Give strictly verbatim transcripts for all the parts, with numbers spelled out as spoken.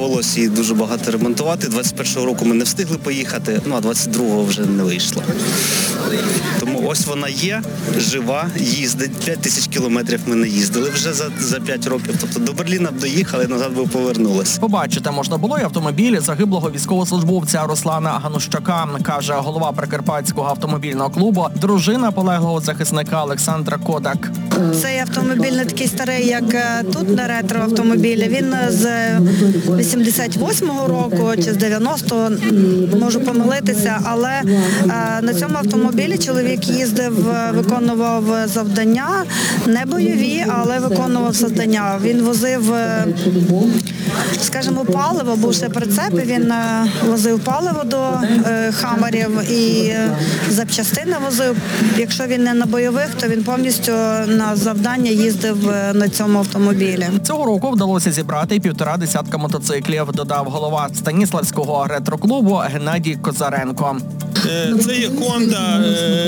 довелося її дуже багато ремонтувати. двадцять першого року ми не встигли поїхати, ну а двадцять другого вже не вийшло. Тому ось вона є, жива, їздить. п'ять тисяч кілометрів ми не їздили вже за, за п'ять років. Тобто до Берліна б доїхали, назад би повернулися. Побачити можна було й автомобіль загиблого військовослужбовця Руслана Ганущака, каже голова Прикарпатського автомобільного клубу, дружина полеглого захисника Олександра Кодак. Цей автомобіль не такий старий, як тут на ретро-автомобілі. Він з вісімдесят восьмого року чи з дев'яностого, можу помилитися, але на цьому автомобілі чоловік їздив, виконував завдання, не бойові, але виконував завдання. Він возив, скажімо, паливо, був ще прицеп, і він возив паливо до хамерів і запчастини возив. Якщо він не на бойових, то він повністю на завдання їздив на цьому автомобілі. Цього року вдалося зібрати півтора десятка мотоциклів, додав голова Станіславського ретро-клубу Геннадій Козаренко. Це є Honda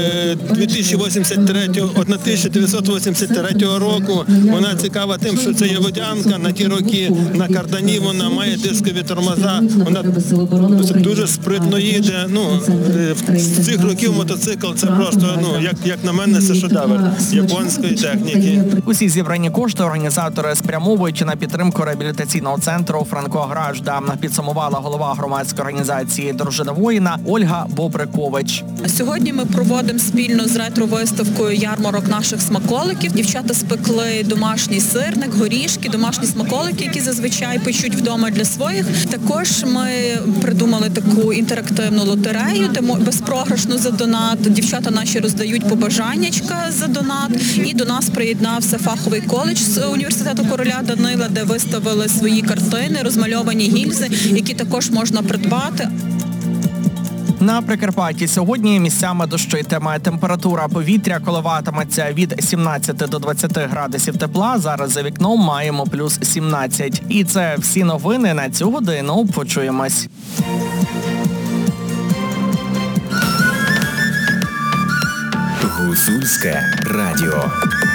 тисяча дев'ятсот вісімдесят третього року. Вона цікава тим, що це є водянка. На ті роки на кардані вона має дискові тормоза. Вона дуже спритно їде. Ну, з цих років мотоцикл це просто, ну, як, як на мене, це шедевр японської техніки. Усі зібрані кошти організатори спрямовують на підтримку реабілітаційного центру «Франко-Гражда», підсумувала голова громадської організації «Дружина воїна» Ольга Бобрикович. Сьогодні ми проводимо спільно з ретро-виставкою ярмарок наших смаколиків. Дівчата спекли домашній сирник, горішки, домашні смаколики, які зазвичай печуть вдома для своїх. Також ми придумали таку інтерактивну лотерею, де безпрограшно за донат. Дівчата наші роздають побажаннячка за донат. І до нас приєднався фаховий коледж з університету короля Данила, де виставили свої картини, розмальовані гільзи, які також можна придбати. На Прикарпатті сьогодні місцями дощитиме. Температура повітря коливатиметься від сімнадцяти до двадцяти градусів тепла. Зараз за вікном маємо плюс сімнадцять. І це всі новини на цю годину. Почуємось. Гуцульське радіо.